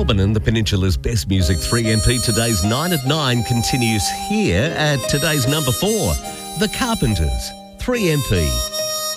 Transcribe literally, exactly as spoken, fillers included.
Melbourne and the Peninsula's best music. three M P. Today's nine at nine continues here at today's number four. The Carpenters. three M P.